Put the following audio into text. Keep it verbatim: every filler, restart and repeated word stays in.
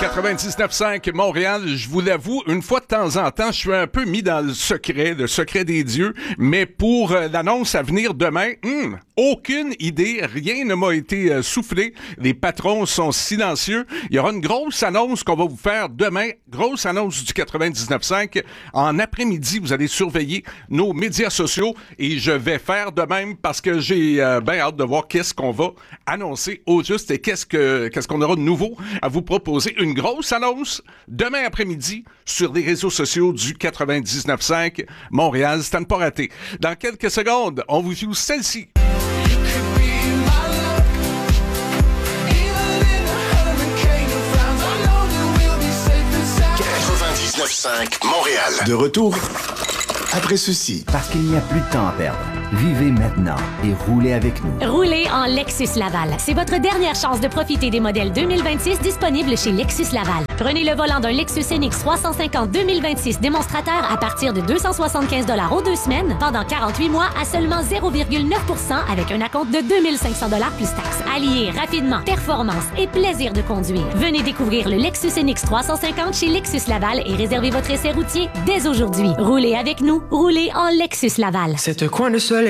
quatre-vingt-dix-neuf cinq Montréal, je vous l'avoue, une fois de temps en temps, je suis un peu mis dans le secret, le secret des dieux, mais pour euh, l'annonce à venir demain, hmm, aucune idée, rien ne m'a été euh, soufflé, les patrons sont silencieux. Il y aura une grosse annonce qu'on va vous faire demain, grosse annonce du quatre-vingt-dix-neuf cinq. En après-midi, vous allez surveiller nos médias sociaux et je vais faire de même parce que j'ai euh, bien hâte de voir qu'est-ce qu'on va annoncer au juste et qu'est-ce que qu'est-ce qu'on aura de nouveau à vous proposer. Une grosse annonce demain après-midi sur les réseaux sociaux du quatre-vingt-dix-neuf cinq Montréal. C'est à ne pas rater. Dans quelques secondes, on vous joue celle-ci. quatre-vingt-dix-neuf cinq Montréal. De retour après ceci. Parce qu'il n'y a plus de temps à perdre. Vivez maintenant et roulez avec nous. Roulez en Lexus Laval. C'est votre dernière chance de profiter des modèles deux mille vingt-six disponibles chez Lexus Laval. Prenez le volant d'un Lexus N X trois cent cinquante deux mille vingt-six démonstrateur à partir de deux cent soixante-quinze dollars aux deux semaines pendant quarante-huit mois à seulement zéro virgule neuf pour cent avec un acompte de deux mille cinq cents dollars plus taxes. Alliez rapidement performance et plaisir de conduire. Venez découvrir le Lexus N X trois cent cinquante chez Lexus Laval et réservez votre essai routier dès aujourd'hui. Roulez avec nous. Roulez en Lexus Laval. C'est un coin de soleil